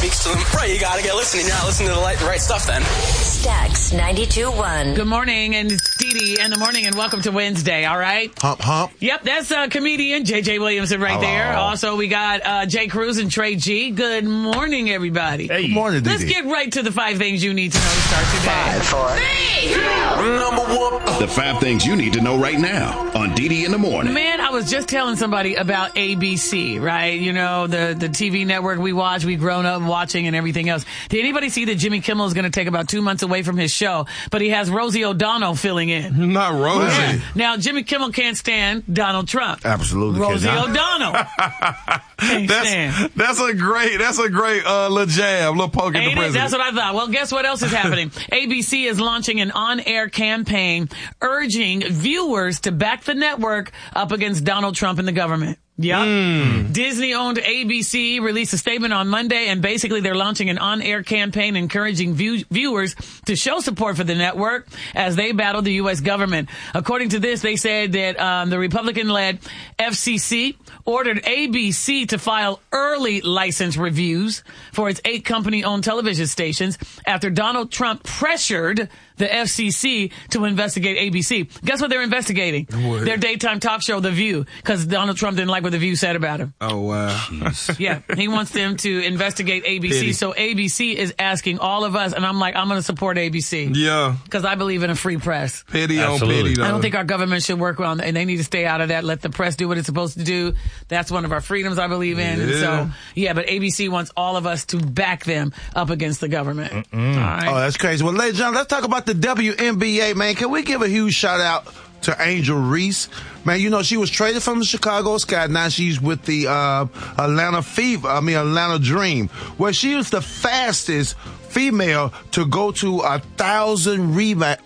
speaks to them. Right, you gotta get listening. You're not listening to the right stuff then. Stax 92.1. Good morning, and it's Dee Dee in the morning, and welcome to Wednesday, all right? Hump, hump. Yep, that's comedian J.J. Williamson right there. Also, we got Jay Cruz and Trey G. Good morning, everybody. Hey. Good morning, Dee Dee. Let's get right to the 5 things you need to know to start today. 5, 4, 3. Number 1. The 5 things you need to know right now on Dee Dee in the morning. Man, I was just telling somebody about ABC, right? You know, the TV network we watch, we've grown up watching and everything else. Did anybody see that Jimmy Kimmel is going to take about 2 months away from his show, but he has Rosie O'Donnell filling in? Not Rosie. Yeah. Now, Jimmy Kimmel can't stand Donald Trump. Absolutely. Rosie O'Donnell. That's a great little jab, little poke at the president. That's what I thought. Well, guess what else is happening? ABC is launching an on-air campaign urging viewers to back the network up against Donald Trump and the government. Yeah. Disney-owned ABC released a statement on Monday, and basically they're launching an on-air campaign encouraging viewers to show support for the network as they battle the U.S. government. According to this, they said that the Republican-led FCC ordered ABC to file early license reviews for its 8 company-owned television stations after Donald Trump pressured the FCC to investigate ABC. Guess what they're investigating? What? Their daytime talk show, The View, because Donald Trump didn't like what The View said about him. Oh, wow. Yeah, he wants them to investigate ABC. Pity. So ABC is asking all of us, and I'm like, I'm going to support ABC. Yeah. Because I believe in a free press. Pity on pity, though. I don't think our government should work on that, and they need to stay out of that. Let the press do what it's supposed to do. That's one of our freedoms I believe in. Yeah. And so, yeah, but ABC wants all of us to back them up against the government. All right. Oh, that's crazy. Well, ladies and gentlemen, let's talk about the WNBA, man. Can we give a huge shout out to Angel Reese? Man, you know, she was traded from the Chicago Sky. Now she's with the Atlanta Dream, where she was the fastest female to go to 1,000